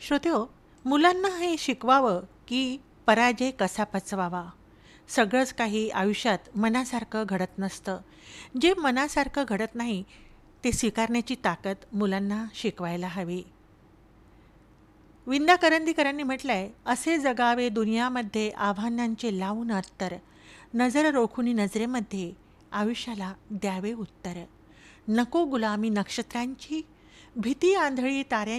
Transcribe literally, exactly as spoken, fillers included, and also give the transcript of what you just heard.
श्रोतेहो, मुलांना हे शिकवावं की पराजय कसा पचवावा. सगळंच काही आयुष्यात मनासारखं घडत नसतं. जे मनासारखं घडत नाही ते स्वीकारण्याची ताकद मुलांना शिकवायला हवी. विंदा करंदीकरांनी म्हटलंय, असे जगावे दुनियामध्ये आव्हानांचे लावून अत्तर, नजर रोखुनी नजरेमध्ये आयुष्याला द्यावे उत्तर. नको गुलामी नक्षत्रांची, भीती आंधळी ताऱ्यांची,